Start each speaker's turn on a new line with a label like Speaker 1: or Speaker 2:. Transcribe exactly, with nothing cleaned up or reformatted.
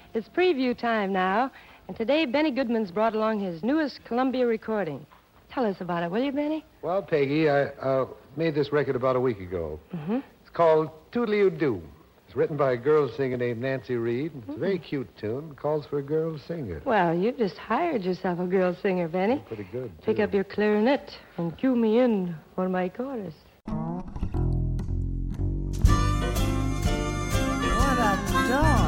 Speaker 1: It's preview time now, and today Benny Goodman's brought along his newest Columbia recording. Tell us about it, will you, Benny?
Speaker 2: Well, Peggy, I uh, made this record about a week ago.
Speaker 1: Mm-hmm.
Speaker 2: It's called Toodly-Oo-Doo. It's written by a girl singer named Nancy Reed. It's a very cute tune. It calls for a girl to sing it.
Speaker 1: Well, you've just hired yourself a girl singer, Benny.
Speaker 2: Pretty good, too.
Speaker 1: Pick up your clarinet and cue me in for my chorus.
Speaker 3: What a dog.